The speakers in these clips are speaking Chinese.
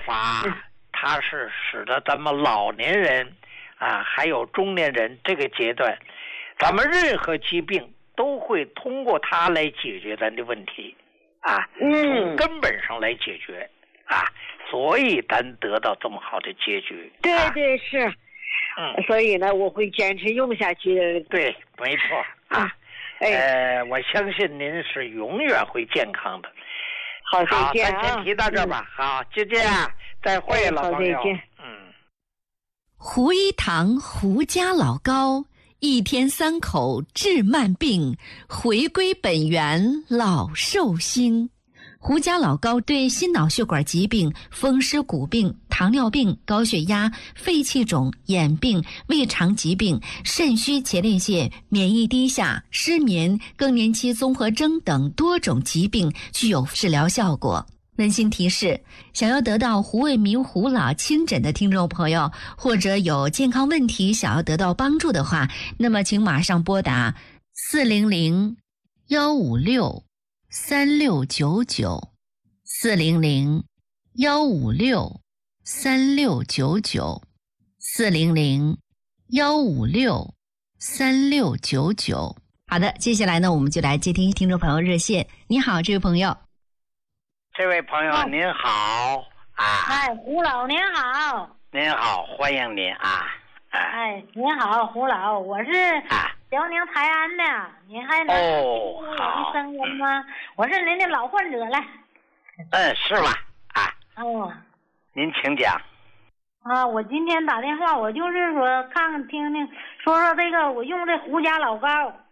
法它是使得咱们老年人还有中年人这个阶段，咱们任何疾病都会通过它来解决咱的问题从根本上来解决所以咱得到这么好的结局。 对是。所以呢，我会坚持用下去的。 对，没错我相信您是永远会健康的。 好，再见咱先提到这吧。好，就这样，再会，老朋友。 再见。 胡一堂胡家老高，一天3口治慢病，回归本源老寿星。胡家老高对心脑血管疾病、风湿骨病、糖尿病、高血压、肺气肿、眼病、胃肠疾病、肾虚前列腺、免疫低下、失眠、更年期综合征等多种疾病具有治疗效果。温馨提示：想要得到胡卫民胡老亲诊的听众朋友，或者有健康问题想要得到帮助的话，那么请马上拨打400-156-3699，400-156-3699。好的，接下来呢，我们就来接听听众朋友热线。你好，这位朋友。 这位朋友您好胡老您好。 您好，欢迎您您好，胡老，我是辽宁泰安的，您还能听我的声音吗？我是您的老患者了。 是吧？您请讲。 我今天打电话，我就是说看看听听，说说这个我用这胡家老膏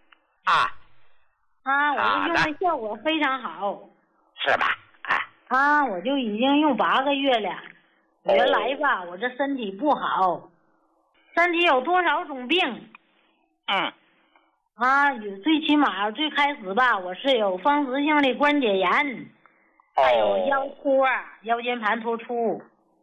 我就用的效果非常好。 是吧？ 我就已经用8个月了。原来吧，我这身体不好，身体有多少种病？有最起码最开始吧，我是有风湿性的关节炎，还有腰托、腰间盘突出。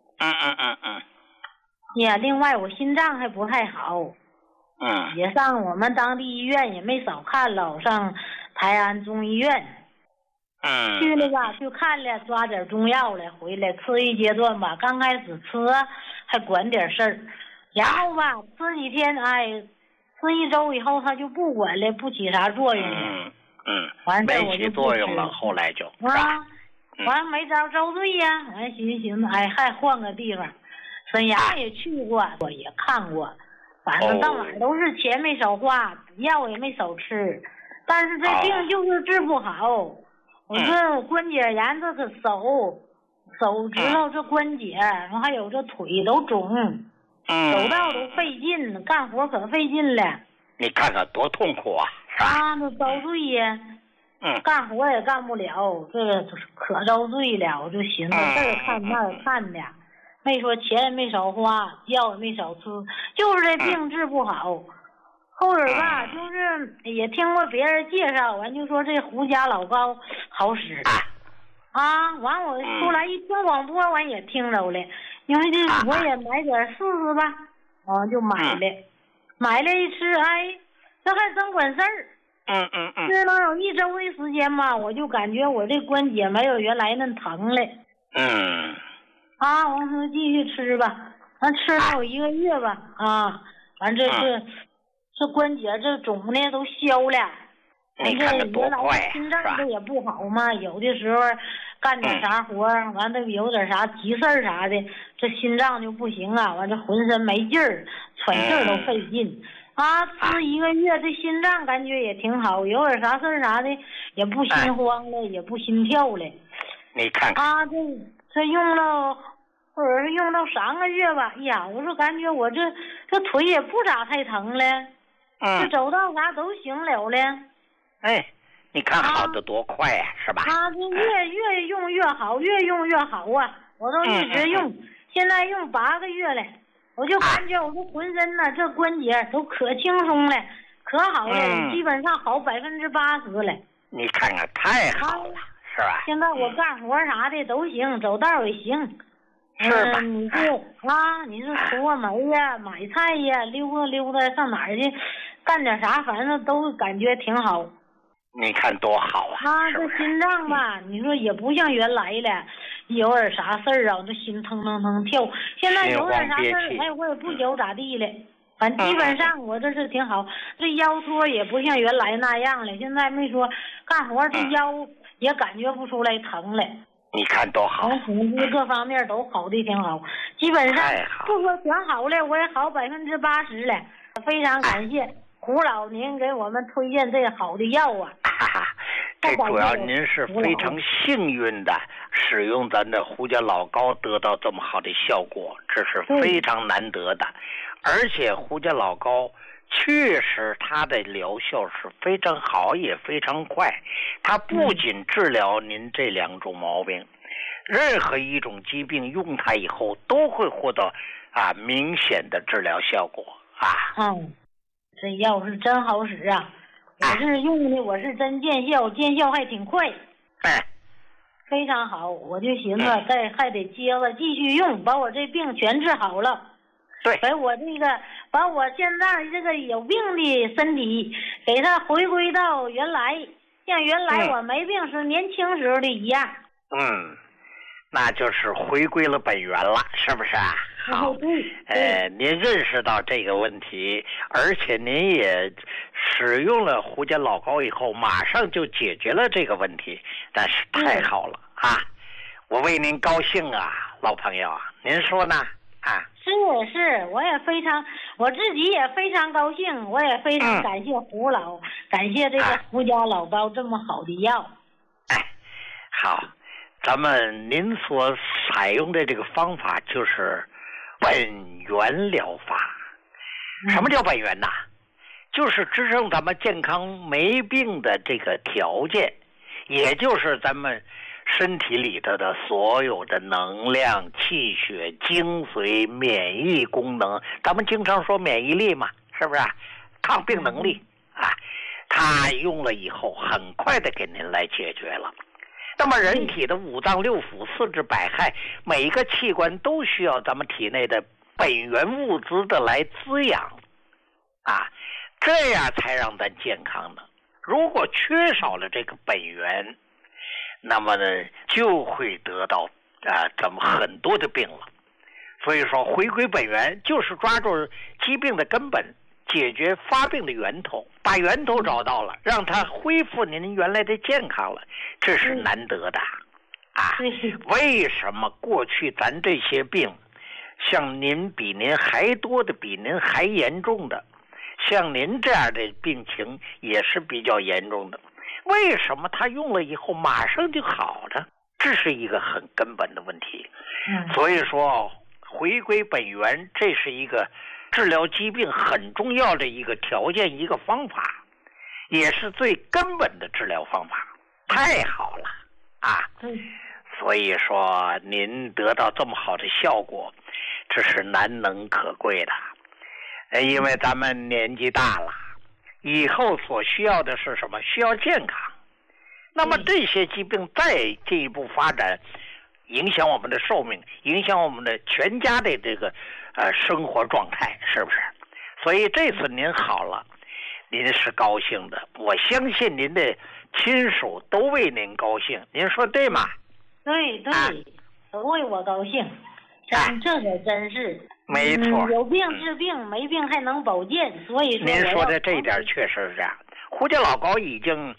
另外我心脏还不太好。也上我们当地医院也没少看了，上泰安中医院。去了吧，就看了，抓点中药了，回来吃一阶段吧。刚开始吃还管点事儿，然后吧吃几天，吃1周以后他就不管了，不起啥作用了。完事我就没起作用了，后来就完没招遭罪呀。完寻思还换个地方，沈阳也去过，我也看过，反正到哪儿都是钱没少花，药也没少吃，但是这病就是治不好。我这关节炎，这个手指头这关节，然后还有这腿都肿，走道都费劲，干活可费劲了。 你看看多痛苦这遭罪呀！干活也干不了，这个可遭罪了。我就寻思这儿看那儿看的，没说钱也没少花，药也没少吃，就是这病治不好。后边吧，就是也听过别人介绍，完就说这胡家老膏好使完我出来一听广播，完也听着了，因为这我也买点试试吧，就买了一吃，这还真管事儿。这能有1周的时间吧，我就感觉我这关节没有原来那疼了。我说继续吃吧，完吃了有1个月吧，完这关节这肿的都消了。 你看得多快心脏这也不好嘛，有的时候干点啥活完了有点啥急事儿啥的，这心脏就不行完这浑身没劲儿，喘气儿都费劲吃1个月，这心脏感觉也挺好，有点啥事儿啥的也不心慌了，也不心跳了。 你看看这用了或者是用到3个月吧，我说感觉我这腿也不咋太疼了。这走道啥都行了了。 你看好的多快是吧？ 这越用越好，越用越好我都一直用，现在用8个月了，我就感觉我这浑身这关节都可轻松了，可好了，基本上好80%了。 你看看太好了，是吧？ 现在我干活啥的都行，走道也行。 是吧？ 你是出个门呀，买菜呀，溜达溜达，上哪儿去干点啥，反正都感觉挺好。 你看多好这心脏吧，你说也不像原来了， 有点啥事儿啊，我这心腾腾腾跳。现在有点啥事儿，哎，我也不觉咋地了。反正基本上我这是挺好，这腰托也不像原来那样了。现在没说干活这腰也感觉不出来疼了。 你看多好， 各方面都好的挺好，基本上不说全好了，我也好80%了。非常感谢胡老您给我们推荐这个好的药啊！ 这主要您是非常幸运的使用咱的胡家老膏得到这么好的效果，这是非常难得的。而且胡家老膏确实它的疗效是非常好，也非常快。它不仅治疗您这2种毛病，任何一种疾病用它以后都会获得明显的治疗效果啊。 这药是真好使啊！我是用的，我是真见效，见效还挺快。非常好，我就寻思还得接着继续用，把我这病全治好了。 对， 把我现在这个有病的身体给它回归到原来，像原来我没病时年轻时候的一样。 那就是回归了本源了，是不是啊？好，您认识到这个问题，而且您也使用了胡家老膏以后，马上就解决了这个问题，但是太好了啊！我为您高兴啊，老朋友啊，您说呢？ 是，我自己也非常高兴，我也非常感谢胡老，感谢这个胡家老膏这么好的药。 好，您所采用的这个方法就是本源疗法。什么叫本源呢？就是支撑咱们健康没病的这个条件，也就是咱们身体里头的所有的能量、气血、精髓、免疫功能，咱们经常说免疫力嘛，是不是？抗病能力它用了以后很快的给您来解决了。那么人体的5脏6腑、4肢百骸，每一个器官都需要咱们体内的本源物质的来滋养这样才让咱健康的。如果缺少了这个本源，那么呢就会得到咱们很多的病了。所以说回归本源就是抓住疾病的根本，解决发病的源头，把源头找到了，让它恢复您原来的健康了，这是难得的为什么过去咱这些病像您比您还多的，比您还严重的，像您这样的病情也是比较严重的，为什么他用了以后马上就好了？这是一个很根本的问题。所以说回归本源，这是一个治疗疾病很重要的一个条件，一个方法，也是最根本的治疗方法。太好了所以说您得到这么好的效果，这是难能可贵的。因为咱们年纪大了，以后所需要的是什么？需要健康。那么这些疾病再进一步发展，影响我们的寿命，影响我们的全家的这个生活状态，是不是？所以这次您好了，您是高兴的，我相信您的亲属都为您高兴，您说对吗？ 对，都为我高兴，这可真是没错。 有病治病，没病还能保健，所以说您说的这一点确实是这样。胡家老膏已经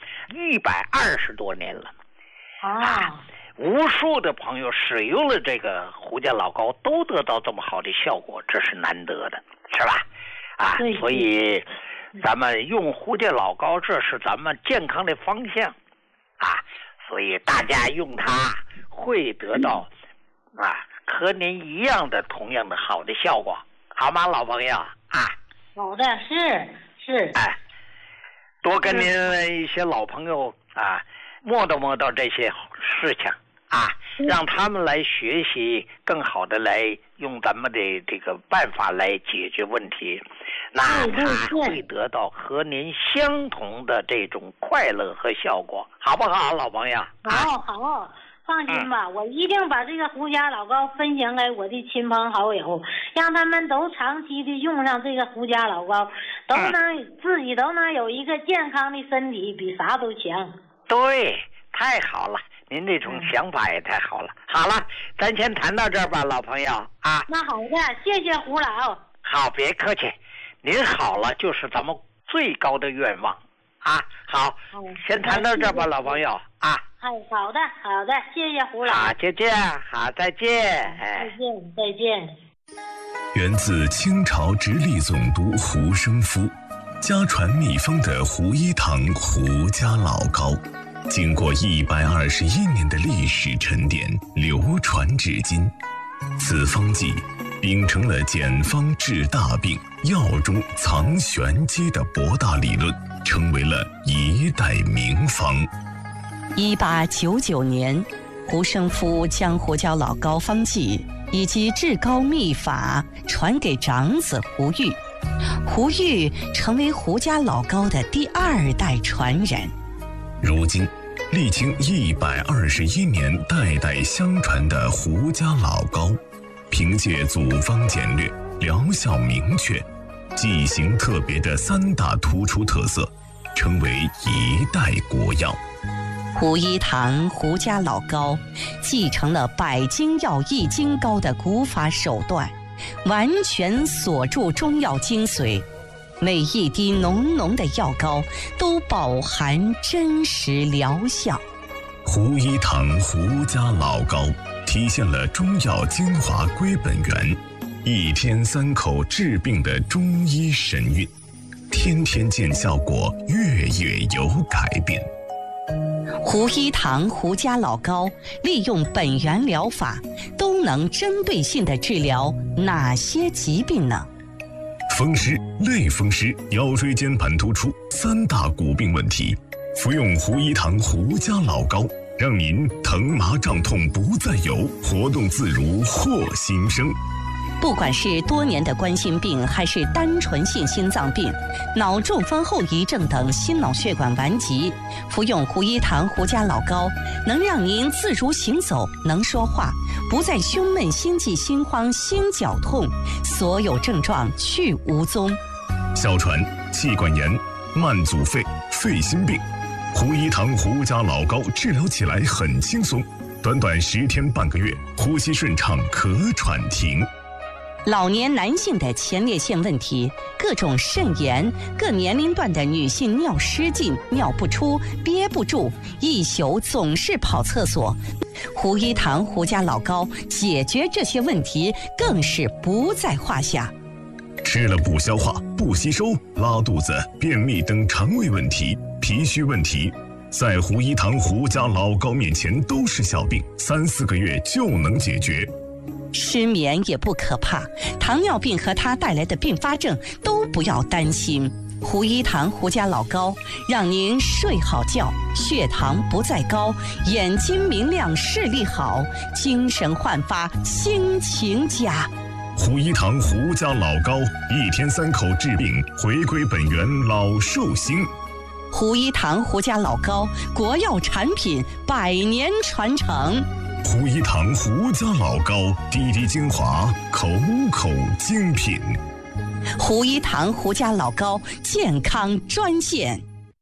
120多年了无数的朋友使用了这个胡家老膏都得到这么好的效果，这是难得的，是吧？所以咱们用胡家老膏，这是咱们健康的方向所以大家用它会得到和您一样的同样的好的效果，好吗，老朋友好的，是多跟您一些老朋友磨叨这些事情让他们来学习，更好的来用咱们的这个办法来解决问题，那他会得到和您相同的这种快乐和效果，好不好，老朋友？ 好，放心吧，我一定把这个胡家老膏分享给我的亲朋好友，让他们都长期的用上这个胡家老膏，自己都能有一个健康的身体，比啥都强。 对，太好了， 您这种想法也太好了。好了，咱先谈到这儿吧，老朋友啊。 那好的，谢谢胡老。 好，别客气，您好了就是咱们最高的愿望啊。好，先谈到这儿吧，老朋友啊。 好的，好的，谢谢胡老。 好，就这样，好，再见。 再见。 源自清朝直隶总督胡生夫，家传秘方的胡一堂胡家老膏，经过121年的历史沉淀，流传至今。此方剂秉承了简方治大病、药中藏玄机的博大理论，成为了一代名方。 1899年，胡生夫将胡家老膏方剂以及治膏秘法传给长子胡玉，胡玉成为胡家老膏的第2代传人。 如今，历经121年代代相传的胡家老膏，凭借组方简略、疗效明确、剂型特别的3大突出特色，成为一代国药。 胡一堂胡家老膏继承了百金药易筋膏的古法手段，完全锁住中药精髓，每一滴浓浓的药膏都饱含真实疗效。 胡一堂胡家老膏体现了中药精华归本源，1天3口治病的中医神韵，天天见效果，月月有改变。 胡一堂胡家老膏利用本源疗法，都能针对性地治疗哪些疾病呢？ 风湿、类风湿、腰椎间盘突出3大骨病问题，服用胡一堂胡家老膏，让您疼麻胀痛不再有，活动自如获新生。 不管是多年的冠心病，还是单纯性心脏病、脑中风后遗症等心脑血管顽疾，服用胡一堂胡家老膏，能让您自如行走，能说话，不再胸闷、心悸、心慌、心绞痛，所有症状去无踪。 哮喘、气管炎、慢阻肺、肺心病，胡一堂胡家老膏治疗起来很轻松，短短10天半个月，呼吸顺畅，咳喘停。 老年男性的前列腺问题、各种肾炎、各年龄段的女性尿失禁、尿不出、憋不住，一宿总是跑厕所，胡一堂胡家老膏解决这些问题更是不在话下。 吃了不消化、不吸收、拉肚子、便秘等肠胃问题、脾虚问题，在胡一堂胡家老膏面前都是小病，3、4个月就能解决。 失眠也不可怕，糖尿病和它带来的并发症都不要担心。胡一堂胡家老膏让您睡好觉，血糖不再高，眼睛明亮，视力好，精神焕发，心情佳。 胡一堂胡家老膏，1天3口治病，回归本源，老寿星。 胡一堂胡家老膏，国药产品，100年传承。 胡一堂胡家老膏，滴滴精华，口口精品。 胡一堂胡家老膏健康专线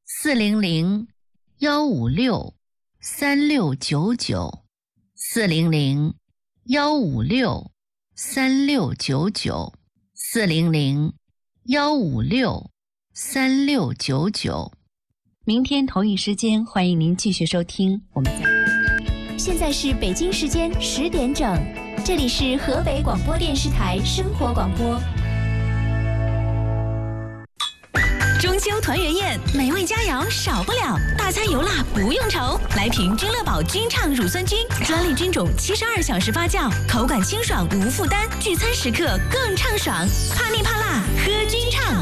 400-156-3699，400-156-3699。明天同一时间，欢迎您继续收听。我们现在是北京时间10点整，这里是河北广播电视台生活广播。 中秋团圆宴，美味佳肴少不了，大餐油辣不用愁。来瓶君乐宝君畅乳酸菌，专利菌种，72小时发酵，口感清爽无负担，聚餐时刻更畅爽。怕腻怕辣，喝君畅。